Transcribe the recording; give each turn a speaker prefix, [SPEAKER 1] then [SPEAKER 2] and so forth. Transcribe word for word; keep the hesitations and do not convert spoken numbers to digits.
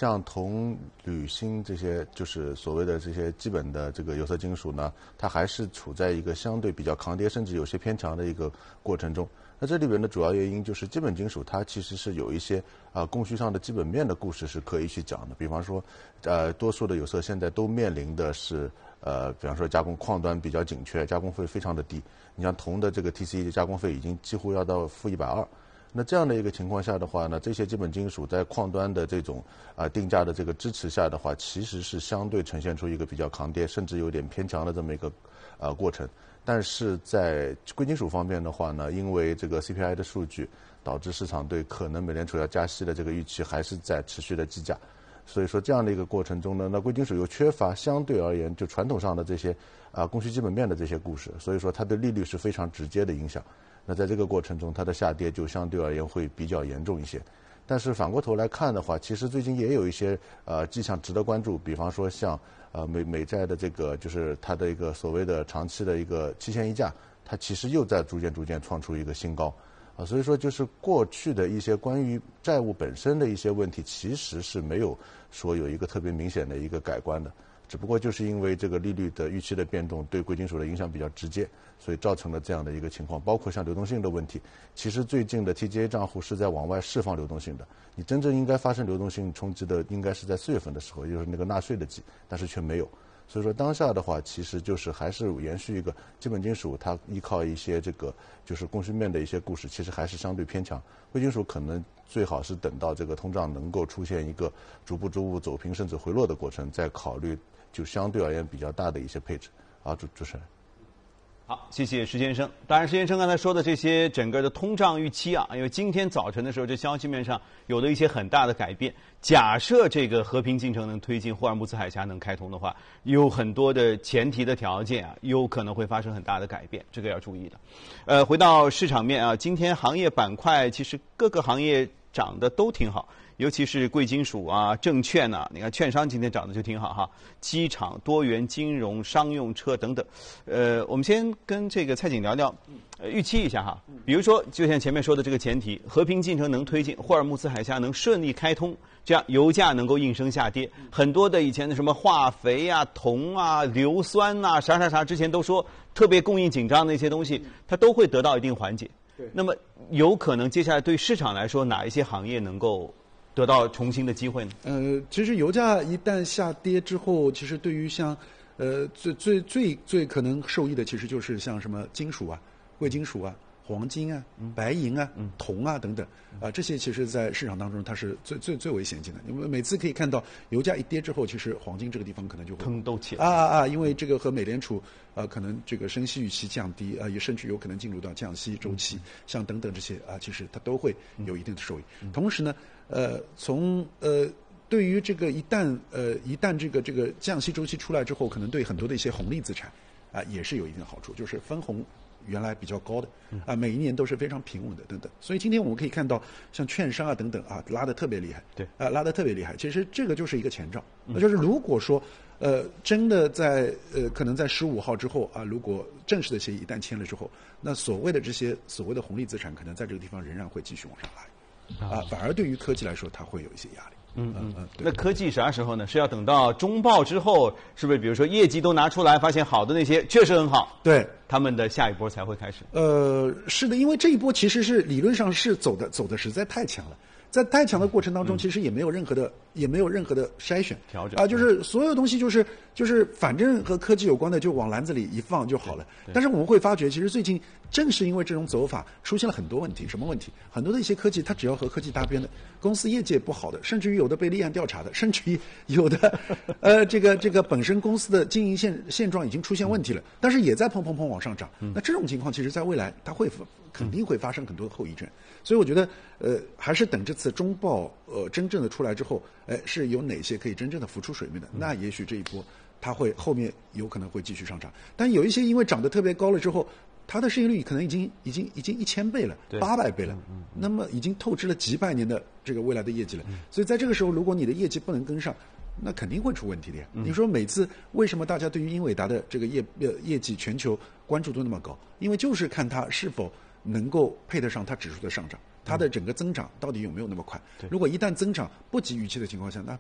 [SPEAKER 1] 像铜、铝、锌这些，就是所谓的这些基本的这个有色金属呢，它还是处在一个相对比较抗跌，甚至有些偏强的一个过程中。那这里边的主要原因就是基本金属它其实是有一些啊、呃、供需上的基本面的故事是可以去讲的。比方说，呃，多数的有色现在都面临的是呃，比方说加工矿端比较紧缺，加工费非常的低。你像铜的这个 T C E 的加工费已经几乎要到负一百二。那这样的一个情况下的话呢，这些基本金属在矿端的这种啊、呃、定价的这个支持下的话，其实是相对呈现出一个比较抗跌，甚至有点偏强的这么一个呃过程。但是在贵金属方面的话呢，因为这个 C P I 的数据，导致市场对可能美联储要加息的这个预期还是在持续的计价。所以说这样的一个过程中呢，那贵金属又缺乏相对而言就传统上的这些啊、呃、供需基本面的这些故事，所以说它对利率是非常直接的影响。那在这个过程中，它的下跌就相对而言会比较严重一些。但是反过头来看的话，其实最近也有一些呃迹象值得关注，比方说像呃美美债的这个就是它的一个所谓的长期的一个期限溢价，它其实又在逐渐逐渐创出一个新高啊，所以说就是过去的一些关于债务本身的一些问题，其实是没有说有一个特别明显的一个改观的。只不过就是因为这个利率的预期的变动对贵金属的影响比较直接，所以造成了这样的一个情况。包括像流动性的问题，其实最近的 T G A 账户是在往外释放流动性的。你真正应该发生流动性冲击的，应该是在四月份的时候，也就是那个纳税的季，但是却没有。所以说当下的话，其实就是还是延续一个基本金属，它依靠一些这个就是供需面的一些故事，其实还是相对偏强。贵金属可能最好是等到这个通胀能够出现一个逐步逐步走平甚至回落的过程，再考虑就相对而言比较大的一些配置。啊，主主持人。
[SPEAKER 2] 好，谢谢石先生。当然，石先生刚才说的这些整个的通胀预期啊，因为今天早晨的时候，这消息面上有了一些很大的改变。假设这个和平进程能推进，霍尔木兹海峡能开通的话，有很多的前提的条件啊，有可能会发生很大的改变，这个要注意的。呃，回到市场面啊，今天行业板块其实各个行业涨得都挺好。尤其是贵金属啊、证券啊，你看券商今天涨得就挺好哈，机场、多元金融、商用车等等。呃，我们先跟这个蔡景聊聊，呃，预期一下哈。比如说，就像前面说的这个前提，和平进程能推进，霍尔木兹海峡能顺利开通，这样油价能够应声下跌。很多的以前的什么化肥啊、铜啊、硫酸啊、啥啥啥，之前都说特别供应紧张的一些东西，它都会得到一定缓解。那么有可能接下来对市场来说，哪一些行业能够得到重新的机会呢？
[SPEAKER 3] 呃，其实油价一旦下跌之后，其实对于像呃最最最最可能受益的，其实就是像什么金属啊、贵金属啊、黄金啊、白银啊、嗯、铜啊等等啊、呃，这些其实在市场当中它是最最最为先进的。因为每次可以看到油价一跌之后，其实黄金这个地方可能就会
[SPEAKER 2] 腾都起来
[SPEAKER 3] 啊啊啊！因为这个和美联储呃可能这个升息预期降低啊、呃，也甚至有可能进入到降息周期，嗯、像等等这些啊、呃，其实它都会有一定的受益。嗯、同时呢。呃，从呃，对于这个一旦呃一旦这个这个降息周期出来之后，可能对很多的一些红利资产啊、呃、也是有一定的好处，就是分红原来比较高的啊、呃，每一年都是非常平稳的等等。所以今天我们可以看到，像券商啊等等啊拉得特别厉害，
[SPEAKER 2] 对
[SPEAKER 3] 啊、呃、拉得特别厉害。其实这个就是一个前兆，那就是如果说呃真的在呃可能在十五号之后啊，如果正式的协议一旦签了之后，那所谓的这些所谓的红利资产，可能在这个地方仍然会继续往上拉。啊，反而对于科技来说，它会有一些压力。
[SPEAKER 2] 嗯嗯嗯。那科技啥时候呢？是要等到中报之后，是不是？比如说业绩都拿出来，发现好的那些确实很好，
[SPEAKER 3] 对，
[SPEAKER 2] 他们的下一波才会开始。
[SPEAKER 3] 呃，是的，因为这一波其实是理论上是走的走的实在太强了。在太强的过程当中，其实也没有任何的、嗯、也没有任何的筛选
[SPEAKER 2] 调整
[SPEAKER 3] 啊、呃，就是所有东西就是就是反正和科技有关的就往篮子里一放就好了。但是我们会发觉，其实最近正是因为这种走法出现了很多问题。什么问题？很多的一些科技，它只要和科技搭边的公司业绩不好的，甚至于有的被立案调查的，甚至于有的呃这个这个本身公司的经营现现状已经出现问题了，但是也在砰砰砰往上涨。嗯、那这种情况，其实在未来它会肯定会发生很多的后遗症。所以我觉得，呃，还是等这次中报呃真正的出来之后，哎，是有哪些可以真正的浮出水面的？那也许这一波它会后面有可能会继续上涨。但有一些因为涨得特别高了之后，它的市盈率可能已经已经已经一千倍了，八百倍了，嗯嗯、那么已经透支了几百年的这个未来的业绩了。嗯、所以在这个时候，如果你的业绩不能跟上，那肯定会出问题的呀。嗯、你说每次为什么大家对于英伟达的这个业呃业绩全球关注度那么高？因为就是看它是否能够配得上它指数的上涨，它的整个增长到底有没有那么快？如果一旦增长不及预期的情况下，那